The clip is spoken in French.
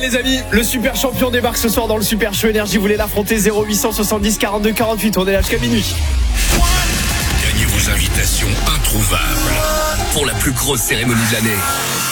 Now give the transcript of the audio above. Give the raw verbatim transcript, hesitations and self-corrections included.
Les amis, le super champion débarque ce soir dans le Super Show Énergie. Vous voulez l'affronter? Zéro huit cent soixante-dix quarante-deux quarante-huit. On est là jusqu'à minuit. Gagnez vos invitations introuvables pour la plus grosse cérémonie de l'année.